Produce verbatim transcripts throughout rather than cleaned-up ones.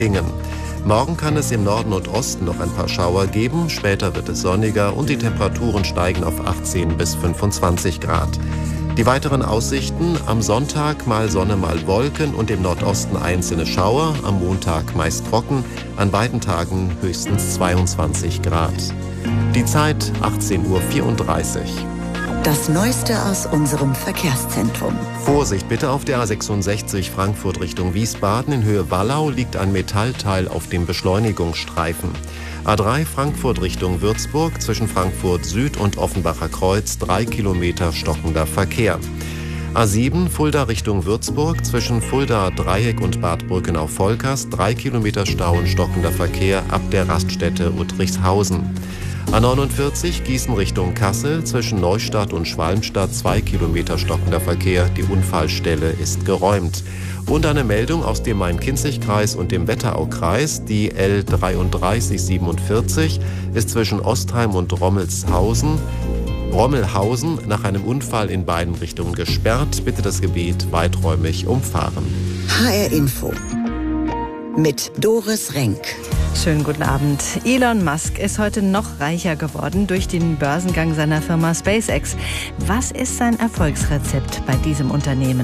Morgen kann es im Norden und Osten noch ein paar Schauer geben, später wird es sonniger und die Temperaturen steigen auf achtzehn bis fünfundzwanzig Grad. Die weiteren Aussichten: am Sonntag mal Sonne, mal Wolken und im Nordosten einzelne Schauer, am Montag meist trocken, an beiden Tagen höchstens zweiundzwanzig Grad. Die Zeit achtzehn Uhr vierunddreißig. Das Neueste aus unserem Verkehrszentrum. Vorsicht bitte auf der A sechsundsechzig Frankfurt Richtung Wiesbaden. In Höhe Wallau liegt ein Metallteil auf dem Beschleunigungsstreifen. A drei Frankfurt Richtung Würzburg zwischen Frankfurt Süd und Offenbacher Kreuz drei Kilometer stockender Verkehr. A sieben Fulda Richtung Würzburg zwischen Fulda Dreieck und Bad Brückenau-Volkers drei Kilometer Stau und stockender Verkehr ab der Raststätte Uttrichshausen. A neunundvierzig Gießen Richtung Kassel zwischen Neustadt und Schwalmstadt zwei Kilometer stockender Verkehr. Die Unfallstelle ist geräumt. Und eine Meldung aus dem Main-Kinzig-Kreis und dem Wetteraukreis. Die L dreiunddreißig siebenundvierzig ist zwischen Ostheim und Rommelshausen, Rommelhausen nach einem Unfall in beiden Richtungen gesperrt. Bitte das Gebiet weiträumig umfahren. H R Info mit Doris Renk. Schönen guten Abend. Elon Musk ist heute noch reicher geworden durch den Börsengang seiner Firma SpaceX. Was ist sein Erfolgsrezept bei diesem Unternehmen?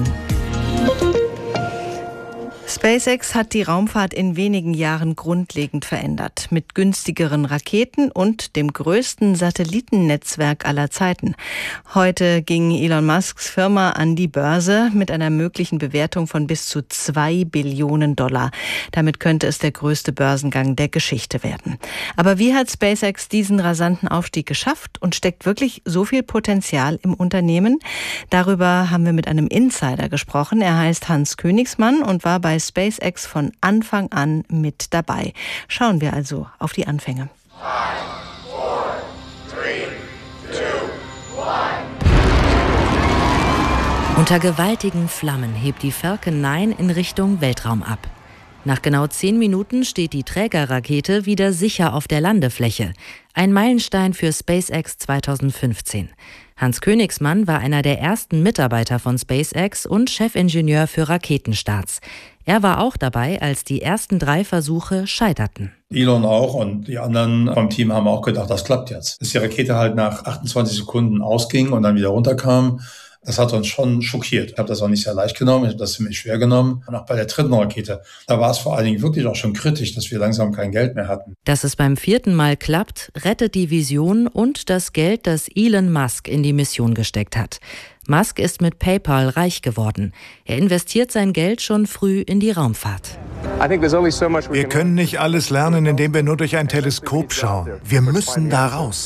SpaceX hat die Raumfahrt in wenigen Jahren grundlegend verändert. Mit günstigeren Raketen und dem größten Satellitennetzwerk aller Zeiten. Heute ging Elon Musks Firma an die Börse mit einer möglichen Bewertung von bis zu zwei Billionen Dollar. Damit könnte es der größte Börsengang der Geschichte werden. Aber wie hat SpaceX diesen rasanten Aufstieg geschafft und steckt wirklich so viel Potenzial im Unternehmen? Darüber haben wir mit einem Insider gesprochen. Er heißt Hans Königsmann und war bei SpaceX von Anfang an mit dabei. Schauen wir also auf die Anfänge. Five, four, three, two, one. Unter gewaltigen Flammen hebt die Falcon neun in Richtung Weltraum ab. Nach genau zehn Minuten steht die Trägerrakete wieder sicher auf der Landefläche. Ein Meilenstein für SpaceX zweitausendfünfzehn. Hans Königsmann war einer der ersten Mitarbeiter von SpaceX und Chefingenieur für Raketenstarts. Er war auch dabei, als die ersten drei Versuche scheiterten. Elon auch und die anderen vom Team haben auch gedacht, das klappt jetzt. Dass die Rakete halt nach achtundzwanzig Sekunden ausging und dann wieder runterkam, das hat uns schon schockiert. Ich habe das auch nicht sehr leicht genommen, ich habe das ziemlich schwer genommen. Und auch bei der dritten Rakete, da war es vor allen Dingen wirklich auch schon kritisch, dass wir langsam kein Geld mehr hatten. Dass es beim vierten Mal klappt, rettet die Vision und das Geld, das Elon Musk in die Mission gesteckt hat. Musk ist mit PayPal reich geworden. Er investiert sein Geld schon früh in die Raumfahrt. Wir können nicht alles lernen, indem wir nur durch ein Teleskop schauen. Wir müssen da raus.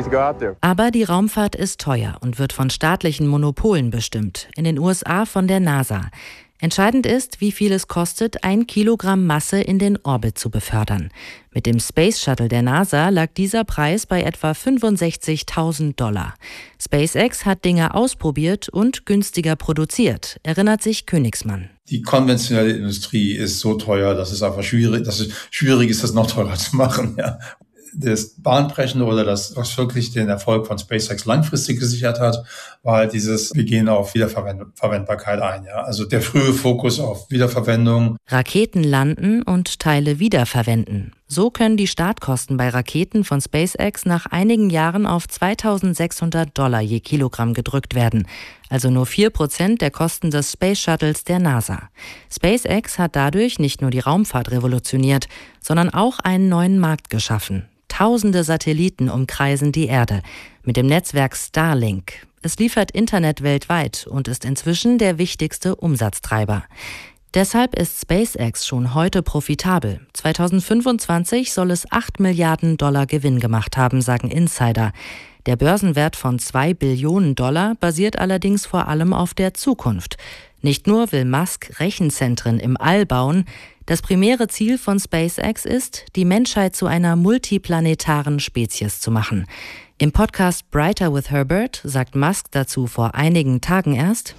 Aber die Raumfahrt ist teuer und wird von staatlichen Monopolen bestimmt, in den U S A von der NASA. Entscheidend ist, wie viel es kostet, ein Kilogramm Masse in den Orbit zu befördern. Mit dem Space Shuttle der NASA lag dieser Preis bei etwa fünfundsechzigtausend Dollar. SpaceX hat Dinge ausprobiert und günstiger produziert, erinnert sich Königsmann. Die konventionelle Industrie ist so teuer, dass es einfach schwierig, dass es schwierig ist, das noch teurer zu machen. Ja. Das Bahnbrechende oder das, was wirklich den Erfolg von SpaceX langfristig gesichert hat, war halt dieses, wir gehen auf Wiederverwendbarkeit ein. Ja. Also der frühe Fokus auf Wiederverwendung. Raketen landen und Teile wiederverwenden. So können die Startkosten bei Raketen von SpaceX nach einigen Jahren auf zweitausendsechshundert Dollar je Kilogramm gedrückt werden. Also nur vier Prozent der Kosten des Space Shuttles der NASA. SpaceX hat dadurch nicht nur die Raumfahrt revolutioniert, sondern auch einen neuen Markt geschaffen. Tausende Satelliten umkreisen die Erde mit dem Netzwerk Starlink. Es liefert Internet weltweit und ist inzwischen der wichtigste Umsatztreiber. Deshalb ist SpaceX schon heute profitabel. zweitausendfünfundzwanzig soll es acht Milliarden Dollar Gewinn gemacht haben, sagen Insider. Der Börsenwert von zwei Billionen Dollar basiert allerdings vor allem auf der Zukunft. Nicht nur will Musk Rechenzentren im All bauen, das primäre Ziel von SpaceX ist, die Menschheit zu einer multiplanetaren Spezies zu machen. Im Podcast Brighter with Herbert sagt Musk dazu vor einigen Tagen erst: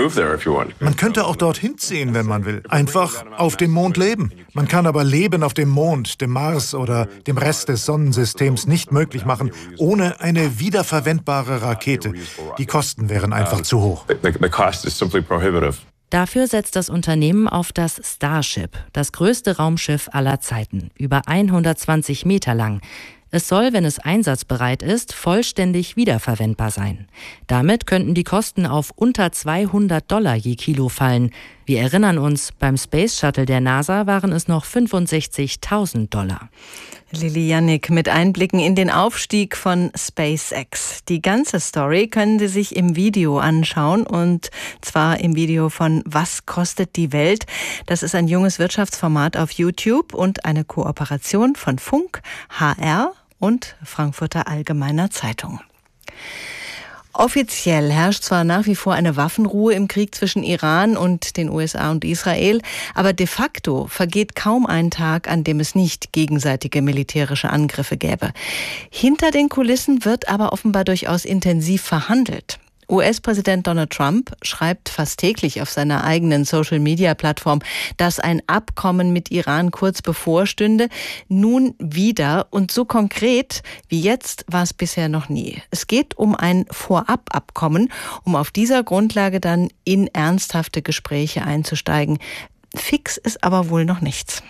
Man könnte auch dorthin ziehen, wenn man will. Einfach auf dem Mond leben. Man kann aber Leben auf dem Mond, dem Mars oder dem Rest des Sonnensystems nicht möglich machen, ohne eine wiederverwendbare Rakete. Die Kosten wären einfach zu hoch. Dafür setzt das Unternehmen auf das Starship, das größte Raumschiff aller Zeiten, über hundertzwanzig Meter lang. Es soll, wenn es einsatzbereit ist, vollständig wiederverwendbar sein. Damit könnten die Kosten auf unter zweihundert Dollar je Kilo fallen. Wir erinnern uns, beim Space Shuttle der NASA waren es noch fünfundsechzigtausend Dollar. Lili Jannik mit Einblicken in den Aufstieg von SpaceX. Die ganze Story können Sie sich im Video anschauen, und zwar im Video von Was kostet die Welt? Das ist ein junges Wirtschaftsformat auf YouTube und eine Kooperation von Funk, H R und Frankfurter Allgemeiner Zeitung. Offiziell herrscht zwar nach wie vor eine Waffenruhe im Krieg zwischen Iran und den U S A und Israel, aber de facto vergeht kaum ein Tag, an dem es nicht gegenseitige militärische Angriffe gäbe. Hinter den Kulissen wird aber offenbar durchaus intensiv verhandelt. U S-Präsident Donald Trump schreibt fast täglich auf seiner eigenen Social-Media-Plattform, dass ein Abkommen mit Iran kurz bevorstünde. Nun wieder, und so konkret wie jetzt war es bisher noch nie. Es geht um ein Vorab-Abkommen, um auf dieser Grundlage dann in ernsthafte Gespräche einzusteigen. Fix ist aber wohl noch nichts.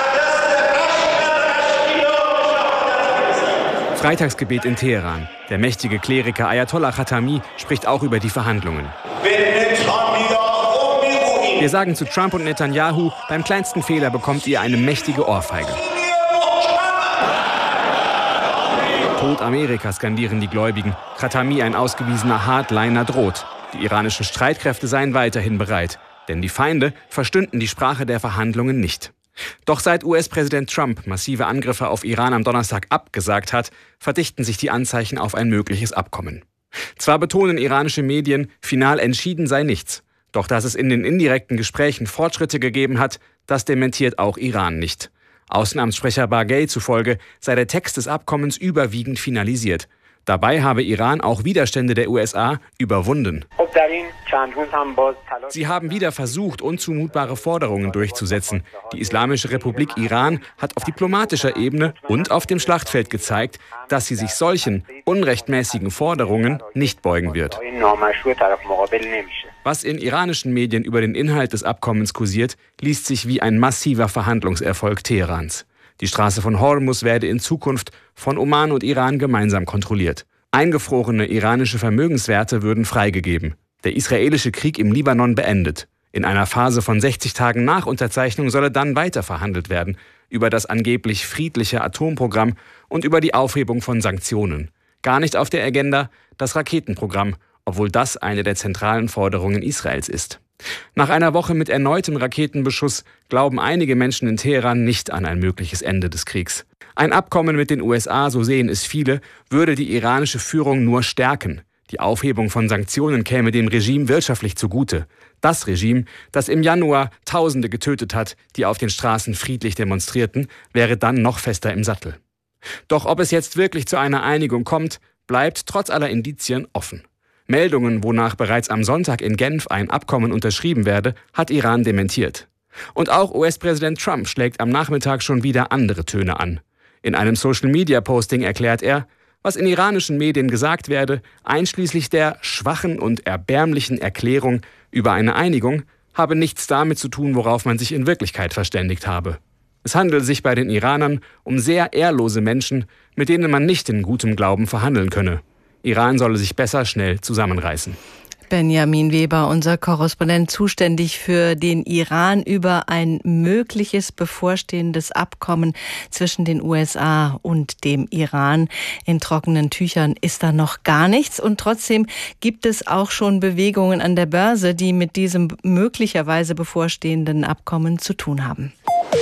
Freitagsgebet in Teheran. Der mächtige Kleriker Ayatollah Khatami spricht auch über die Verhandlungen. Wir sagen zu Trump und Netanyahu, beim kleinsten Fehler bekommt ihr eine mächtige Ohrfeige. Tod Amerika, skandieren die Gläubigen. Khatami, ein ausgewiesener Hardliner, droht. Die iranischen Streitkräfte seien weiterhin bereit. Denn die Feinde verstünden die Sprache der Verhandlungen nicht. Doch seit U S-Präsident Trump massive Angriffe auf Iran am Donnerstag abgesagt hat, verdichten sich die Anzeichen auf ein mögliches Abkommen. Zwar betonen iranische Medien, final entschieden sei nichts. Doch dass es in den indirekten Gesprächen Fortschritte gegeben hat, das dementiert auch Iran nicht. Außenamtssprecher Baghei zufolge sei der Text des Abkommens überwiegend finalisiert. Dabei habe Iran auch Widerstände der U S A überwunden. Sie haben wieder versucht, unzumutbare Forderungen durchzusetzen. Die Islamische Republik Iran hat auf diplomatischer Ebene und auf dem Schlachtfeld gezeigt, dass sie sich solchen unrechtmäßigen Forderungen nicht beugen wird. Was in iranischen Medien über den Inhalt des Abkommens kursiert, liest sich wie ein massiver Verhandlungserfolg Teherans. Die Straße von Hormuz werde in Zukunft von Oman und Iran gemeinsam kontrolliert. Eingefrorene iranische Vermögenswerte würden freigegeben. Der israelische Krieg im Libanon beendet. In einer Phase von sechzig Tagen nach Unterzeichnung solle dann weiter verhandelt werden über das angeblich friedliche Atomprogramm und über die Aufhebung von Sanktionen. Gar nicht auf der Agenda das Raketenprogramm, obwohl das eine der zentralen Forderungen Israels ist. Nach einer Woche mit erneutem Raketenbeschuss glauben einige Menschen in Teheran nicht an ein mögliches Ende des Kriegs. Ein Abkommen mit den U S A, so sehen es viele, würde die iranische Führung nur stärken. Die Aufhebung von Sanktionen käme dem Regime wirtschaftlich zugute. Das Regime, das im Januar Tausende getötet hat, die auf den Straßen friedlich demonstrierten, wäre dann noch fester im Sattel. Doch ob es jetzt wirklich zu einer Einigung kommt, bleibt trotz aller Indizien offen. Meldungen, wonach bereits am Sonntag in Genf ein Abkommen unterschrieben werde, hat Iran dementiert. Und auch U S-Präsident Trump schlägt am Nachmittag schon wieder andere Töne an. In einem Social-Media-Posting erklärt er, was in iranischen Medien gesagt werde, einschließlich der schwachen und erbärmlichen Erklärung über eine Einigung, habe nichts damit zu tun, worauf man sich in Wirklichkeit verständigt habe. Es handele sich bei den Iranern um sehr ehrlose Menschen, mit denen man nicht in gutem Glauben verhandeln könne. Iran solle sich besser schnell zusammenreißen. Benjamin Weber, unser Korrespondent, zuständig für den Iran, über ein mögliches bevorstehendes Abkommen zwischen den U S A und dem Iran. In trockenen Tüchern ist da noch gar nichts, und trotzdem gibt es auch schon Bewegungen an der Börse, die mit diesem möglicherweise bevorstehenden Abkommen zu tun haben.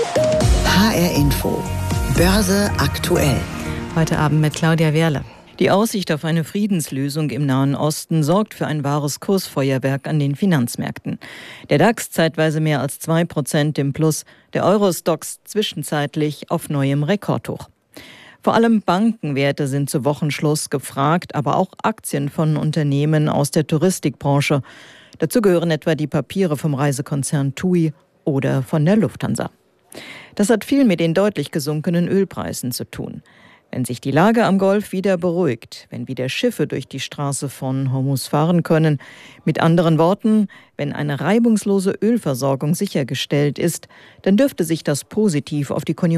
H R Info. Börse aktuell. Heute Abend mit Claudia Wehrle. Die Aussicht auf eine Friedenslösung im Nahen Osten sorgt für ein wahres Kursfeuerwerk an den Finanzmärkten. Der DAX zeitweise mehr als zwei Prozent im Plus, der Euro-Stoxx zwischenzeitlich auf neuem Rekordhoch. Vor allem Bankenwerte sind zu Wochenschluss gefragt, aber auch Aktien von Unternehmen aus der Touristikbranche. Dazu gehören etwa die Papiere vom Reisekonzern TUI oder von der Lufthansa. Das hat viel mit den deutlich gesunkenen Ölpreisen zu tun. Wenn sich die Lage am Golf wieder beruhigt, wenn wieder Schiffe durch die Straße von Hormuz fahren können, mit anderen Worten, wenn eine reibungslose Ölversorgung sichergestellt ist, dann dürfte sich das positiv auf die Konjunktur